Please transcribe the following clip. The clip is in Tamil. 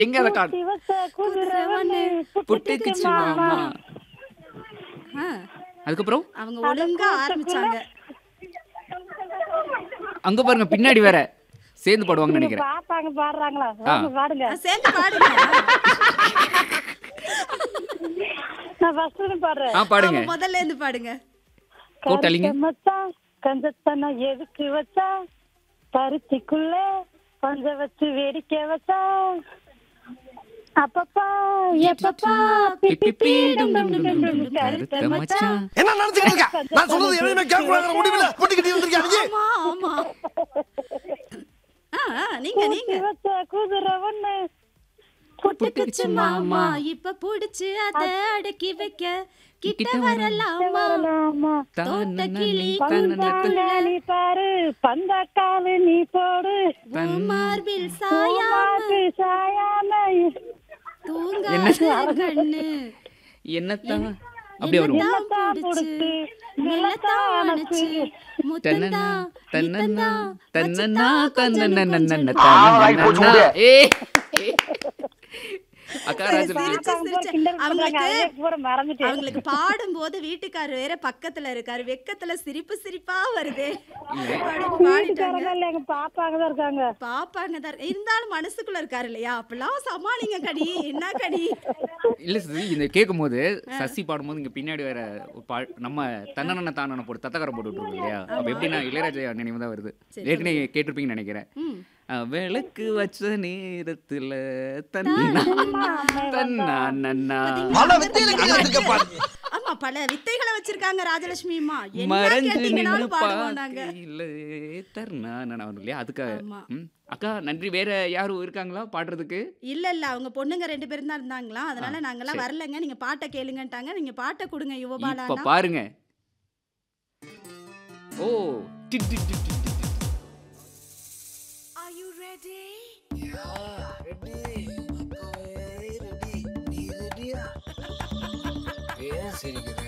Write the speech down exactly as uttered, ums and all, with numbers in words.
எங்க அத காணோம். ஊட்டி வச்ச குதிரை ஒண்ணு புட்டுக்குச்சு புட்டுக்குச்சு மாமா. மாமா. ஆ, அதுக்கப்புறம் அவங்க அத ஒழுங்கா கூட்டுக்குள்ள ஆரம்பிச்சாங்க. அங்க பாருங்க பின்னாடி வேற சேர்ந்து பாடுவாங்கன்னு நீங்க நினைக்கிறேன். பாப்பாங்க பாடுறாங்களா? ஆ. வாங்க பாடுங்க. ஆ, சேர்ந்து பாடுங்க. நான் ஃபர்ஸ்ட் பாடுறேன். ஆ பாடுங்க. ஆமா, முதல்ல இருந்து பாடுங்க. கோட்டலிங்க. கருத்த மச்சான் கஞ்சத்தனை எதுக்கு வச்சா பருத்திக்குள்ள கொஞ்சம் வச்சு வேடிக்கை வச்சா அப்பப்பா எப்பப்பா பிப்பி டும் டும் டும் டும் டும். கருத்த கருத்த மச்சான் மச்சான். என்ன நினைச்சுக்கிட்டு இருக்க? நான் சொல்றது எதையுமே கேட்க கூடாது. முடியல போட்டுக்கிட்டு வந்திருக்கியா நீ? ஆமா, ஆமா. ஆ, ஆ, நீங்க நீங்க ஊட்டி வச்ச குதிரை ஒண்ணு புட்டுக்குச்சு மாமா, இப்ப புடிச்சு அத அடக்கி வைக்க கிட்ட வரலாமா? வரலாமா தோட்ட கிளி பந்தாங்க நீ பாரு பந்தக்காலு நீ போடு உன் மார்பில் சாயாம மாட்டு சாயாம தூங்காத கண்ணு என்னத்தான் அப்படியே வரும். என்னத்தான் என்னத்தான் புடிச்சு புடிச்சு, மெல்லத்தான் மெல்லத்தான் அணைச்சு முத்தந்தா தன்னன்னா இத்தந்தா தன்னன்னா வச்சுதான் தன்னன்னா கொஞ்சம் போச்சு, தன்னன்னா. ஏய் ஏய். அக்கா சரி, ராஜலட்சுமி. சிரிச்சு, பாப்பாங்க போல சிரிச்சு. கிண்டல் பண்றாங்க. அவங்களுக்கு அதே பூரா மறந்துட்டேன். அவங்களுக்கு பாடும்போது வீட்டுக்காரர் வேற பக்கத்துல இருக்காரு, வெக்கத்துல சிரிப்பு சிரிப்பா வருதே அப்படின்னு பாடிட்டாங்க. வீட்டுக்காரங்க இல்ல, எங்க பாப்பாங்க தான் இருக்காங்க. பாப்பாங்க தான் இருக்கு. இருந்தாலும் மனசுக்குள்ள இருக்காரு இல்லையா? அப்பெல்லாம் சமாளிங்க கடி. என்ன கடி? இல்ல சசி இந்த கேட்கும் போது சசி பாடும்போது இங்க பின்னாடி வேற ஒரு பா- நம்ம தன்னன தானன போட்டு தத்தகரம் போட்டு விட்டுருக்கோம் இல்லையா? அப்ப எப்படின்னா இளையராஜா நினைவு தான் வருது. சரி, ஏற்கனவே கேட்டிருப்பீங்கன்னு நினைக்கிறேன். ம். அஹ், விளக்கு வச்ச நேரத்துல தன்னா தன்னா நன்னா பல வித்தையில கையில பாரு. ஆமா, பல வித்தைகளை வச்சிருக்காங்க ராஜலட்சுமி அம்மா. என்ன மறைஞ்சு நின்னு கேட்டீங்கன்னாலும் பாடுவோம் நாங்க. பார்க்கையில தர்ணா நன்னா வரும் இல்லையா? அதுக்காக ஆமா. ம். அக்கா நன்றி. வேற யாரும் இருக்காங்களா பாடுறதுக்கு? இல்ல இல்ல, அவங்க பொண்ணுங்க ரெண்டு பேரும் தான் இருந்தாங்களா, அதனால ஆ, நாங்கெல்லாம் சரி. வரலங்க, நீங்க பாட்டை கேளுங்கன்ட்டாங்க. நீங்க பாட்டை கொடுங்க இப்ப யுவபாலானா. பாருங்க. ஓ D, D, D, D, D. Are you ready? ஏன் சிரிக்கிற?